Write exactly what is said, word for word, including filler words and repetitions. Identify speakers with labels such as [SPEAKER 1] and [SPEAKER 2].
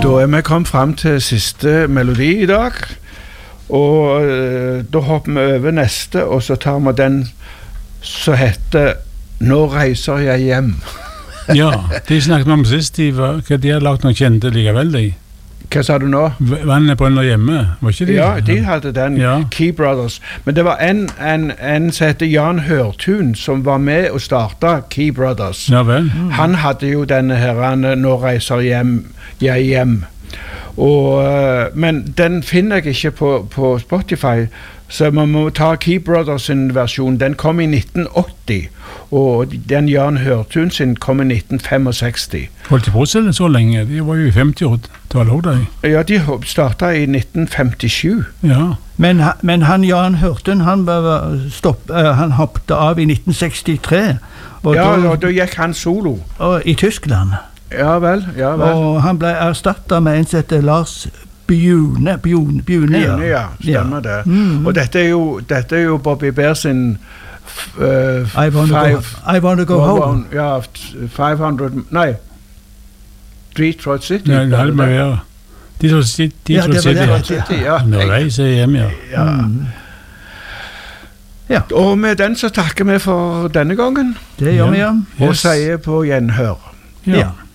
[SPEAKER 1] Da er vi kommet frem til siste melodi i dag, og uh, da hopper vi over neste, og så tar vi den som heter Nå reiser jeg hjem.
[SPEAKER 2] Ja, de snakket om sist, de, var, de har lagt noe kjente likevel, de.
[SPEAKER 1] Hva sa du nå?
[SPEAKER 2] Vannet brenner hjemme, var ikke de?
[SPEAKER 1] Ja, de hadde den,
[SPEAKER 2] ja.
[SPEAKER 1] Key Brothers. Men det var en, en, en som heter Jan Hørtun, som var med og startet Key Brothers.
[SPEAKER 2] Ja vel.
[SPEAKER 1] Mm. Han hadde jo denne her, Nå reiser hjem, jeg hjem. Og, men den finner jeg ikke på, på Spotify, så man må ta Key Brothers sin versjon. Den kom i nitten åtti, og den Jan Hørtun sin kom i nitten femtiseks.
[SPEAKER 2] Holdt de på seg så lenge? De var jo i femti-tallet også, de.
[SPEAKER 1] Ja, de startet i nitten femtisju.
[SPEAKER 2] Ja.
[SPEAKER 3] Men, men han Jan Hørtun, han, stopp, uh, han hoppet av i nitten sekstitre. Og
[SPEAKER 1] ja,
[SPEAKER 3] da,
[SPEAKER 1] og da gikk han solo.
[SPEAKER 3] Og, I Tyskland.
[SPEAKER 1] Ja vel, ja vel.
[SPEAKER 3] Og han ble erstattet med en som heter Lars Bjune, Bjune, Bjune, ja.
[SPEAKER 1] Bjune, ja, stemmer
[SPEAKER 3] ja.
[SPEAKER 1] det.
[SPEAKER 3] Mm.
[SPEAKER 1] Og dette er jo, dette er jo Bobby Bear sin uh,
[SPEAKER 3] I wanna
[SPEAKER 1] five,
[SPEAKER 3] go, I wanna go home.
[SPEAKER 1] home. Ja, five hundred, nei, Detroit City.
[SPEAKER 2] Nei, det hadde med å være. Detroit City,
[SPEAKER 3] ja, det var det,
[SPEAKER 1] City, ja.
[SPEAKER 2] Nå reiser jeg hjem, ja.
[SPEAKER 1] Ja.
[SPEAKER 3] Mm. Ja.
[SPEAKER 1] Og med den så takker vi for denne gangen.
[SPEAKER 3] Det gjør vi, ja.
[SPEAKER 1] Og sier på gjenhør.
[SPEAKER 2] Ja.
[SPEAKER 3] Ja.